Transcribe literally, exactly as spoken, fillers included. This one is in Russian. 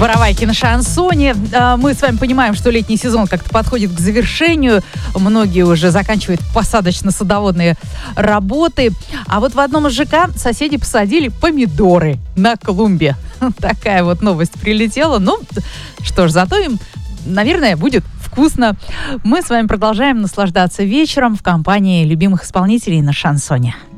Воровайки на шансоне. Мы с вами понимаем, что летний сезон как-то подходит к завершению. Многие уже заканчивают посадочно-садоводные работы. А вот в одном из ЖК соседи посадили помидоры на клумбе. Такая вот новость прилетела. Ну, что ж, зато им, наверное, будет вкусно. Мы с вами продолжаем наслаждаться вечером в компании любимых исполнителей на шансоне.